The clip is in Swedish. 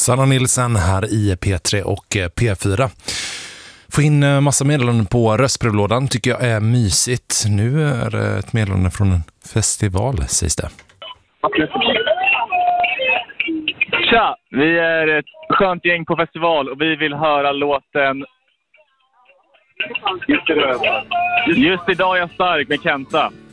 Sanna Nilsen här i P3 och P4. Få in massa meddelanden på röstbrevlådan tycker jag är mysigt. Nu är det ett meddelande från en festival, sägs det. Tja, vi är ett skönt gäng på festival och vi vill höra låten Just idag är jag stark med Kenta.